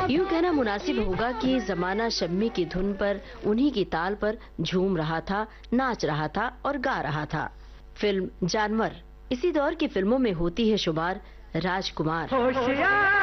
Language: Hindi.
यूं कहना मुनासिब होगा कि जमाना शम्मी की धुन पर, उन्हीं की ताल पर झूम रहा था, नाच रहा था और गा रहा था। फिल्म जानवर इसी दौर की फिल्मों में होती है शुमार। राजकुमार